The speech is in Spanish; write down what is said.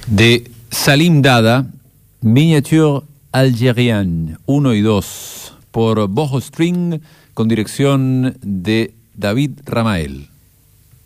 de Salim Dada, Miniature Algérienne 1 y 2, por Bojo String, con dirección de David Ramael.